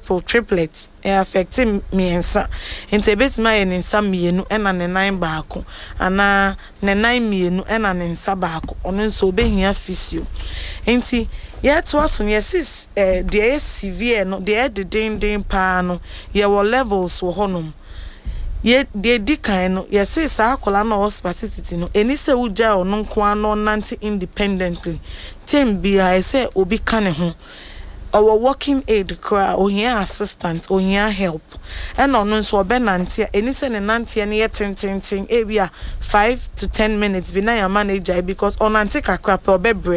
triplets affecting me ensa enti ebetima ye ne nsa mienu ena ne nan baako ana ne nan mienu ena ne nsa baako ono nso obehia physio enti yet was on yes the severe no the ding pa no ye wo levels wo honum ye de di kan no yes sa akola no hospitality no eni se uja ono nko ano nanti independently tem bia say obi kan ho our working aid cry ohia assistant ohia help and ono nso obenante eni se ne nante ne ye tintintin e bia 5 to 10 minutes bi na ya manager because onante kakra pe obebre